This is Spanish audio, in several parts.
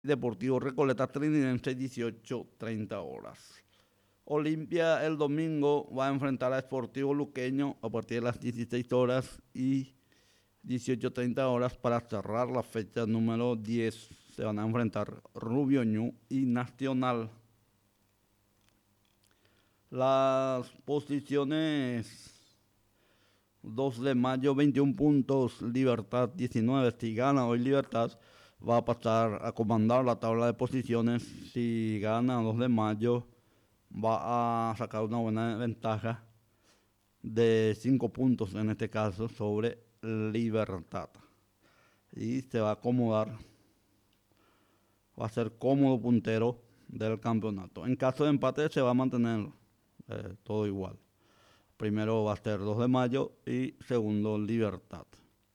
Deportivo Recoleta Trinidente 18:30. Olimpia el domingo va a enfrentar a Sportivo Luqueño a partir de las 16 horas y 18:30 para cerrar la fecha número 10. Se van a enfrentar Rubio Ñu y Nacional. Las posiciones: 2 de mayo 21 puntos, Libertad 19. Si gana hoy Libertad, va a pasar a comandar la tabla de posiciones. Si gana 2 de mayo, va a sacar una buena ventaja de 5 puntos en este caso sobre Libertad. Y se va a acomodar, va a ser cómodo puntero del campeonato. En caso de empate se va a mantener todo igual. Primero va a ser 2 de mayo y segundo Libertad.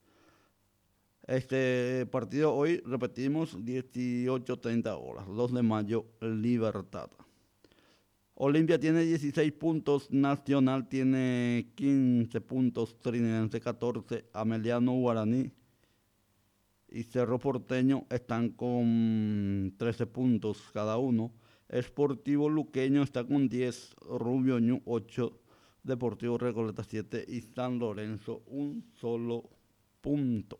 Este partido hoy, repetimos, 18:30. 2 de mayo, Libertad. Olimpia tiene 16 puntos, Nacional tiene 15 puntos, Trinidente 14, Ameliano, Guaraní y Cerro Porteño están con 13 puntos cada uno. Sportivo Luqueño está con 10, Rubio Ñu 8, Deportivo Recoleta 7 y San Lorenzo un solo punto.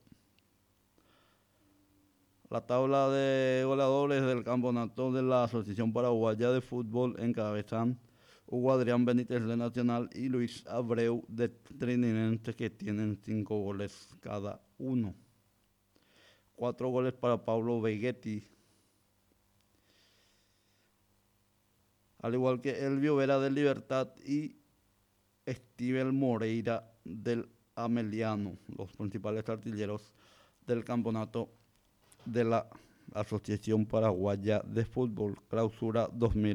La tabla de goleadores del campeonato de la Asociación Paraguaya de Fútbol encabezan Hugo Adrián Benítez de Nacional y Luis Abreu de Trinidente, que tienen 5 goles cada uno. 4 goles para Pablo Vegetti, al igual que Elvio Vera del Libertad y Estivel Moreira del Ameliano, los principales artilleros del campeonato de la Asociación Paraguaya de Fútbol, clausura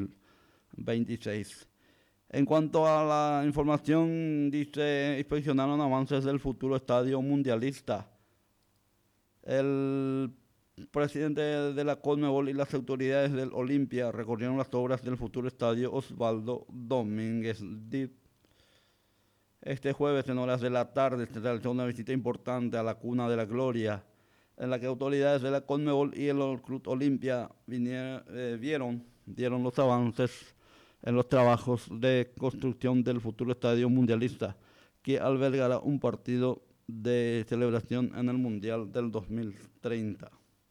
2026. En cuanto a la información, dice: inspeccionaron avances del futuro estadio mundialista. El presidente de la Conmebol y las autoridades del Olimpia recorrieron las obras del futuro estadio Osvaldo Domínguez Dip. Este jueves, en horas de la tarde, se realizó una visita importante a la Cuna de la Gloria, en la que autoridades de la Conmebol y el Club Olimpia dieron los avances en los trabajos de construcción del futuro estadio mundialista, que albergará un partido de celebración en el Mundial del 2030.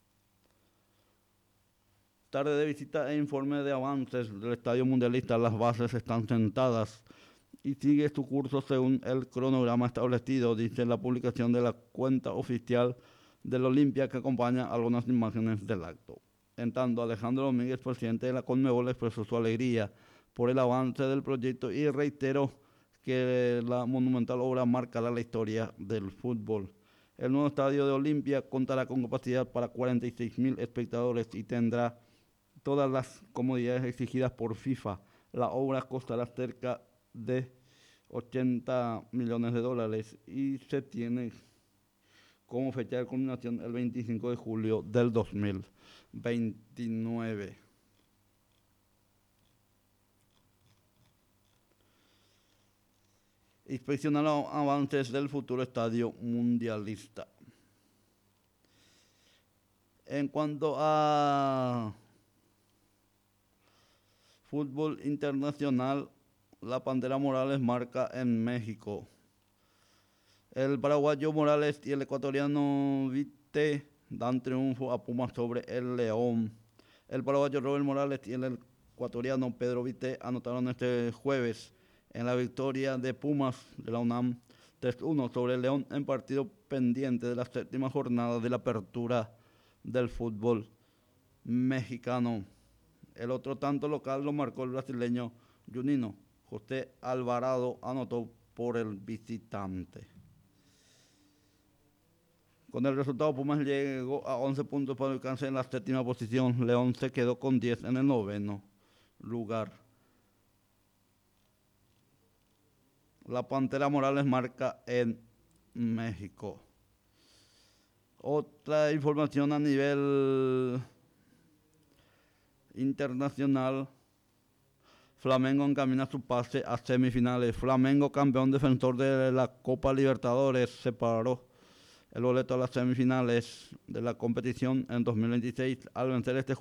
Tarde de visita e informe de avances del estadio mundialista. Las bases están sentadas y sigue su curso según el cronograma establecido, dice la publicación de la cuenta oficial del Olimpia, que acompaña algunas imágenes del acto. En tanto, Alejandro Domínguez, presidente de la Conmebol, expresó su alegría por el avance del proyecto y reiteró que la monumental obra marcará la historia del fútbol. El nuevo estadio de Olimpia contará con capacidad para 46.000 espectadores y tendrá todas las comodidades exigidas por FIFA. La obra costará cerca de $80 millones y se tiene como fecha de culminación el 25 de julio del 2029. Inspeccionar los avances del futuro estadio mundialista. En cuanto a fútbol internacional, la Pantera Morales marca en México. El paraguayo Morales y el ecuatoriano Vite dan triunfo a Pumas sobre el León. El paraguayo Robert Morales y el ecuatoriano Pedro Vite anotaron este jueves en la victoria de Pumas de la UNAM 3-1 sobre el León, en partido pendiente de la 7ª jornada de la apertura del fútbol mexicano. El otro tanto local lo marcó el brasileño Juninho. José Alvarado anotó por el visitante. Con el resultado, Pumas llegó a 11 puntos para alcanzar en la 7ª posición. León se quedó con 10 en el 9º lugar. La Pantera Morales marca en México. Otra información a nivel internacional: Flamengo encamina su pase a semifinales. Flamengo, campeón defensor de la Copa Libertadores, se paró el boleto a las semifinales de la competición en 2026 al vencer este